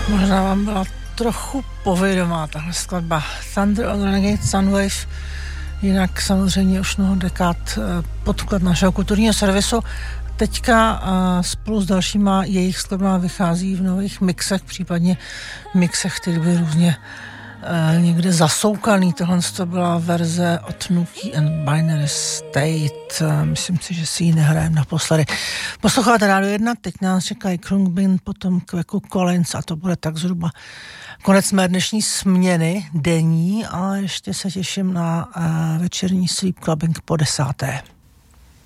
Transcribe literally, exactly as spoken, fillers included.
Možná vám byla trochu povědomá tahle skladba Thunder on Renegade Sunwave, jinak samozřejmě už mnoho dekád podklad našeho kulturního servisu. Teďka spolu s dalšíma jejich skladbama vychází v nových mixech, případně mixech, které byly různě někde zasoukaný. Tohle to byla verze od Nuki and Binary State. Myslím si, že si ji nehrajeme naposledy. Posloucháte Rádio jedna, teď nás čekají Khruangbin, potom Kweku Collins a to bude tak zhruba konec mé dnešní směny denní, ale ještě se těším na večerní sleep clubbing po desáté.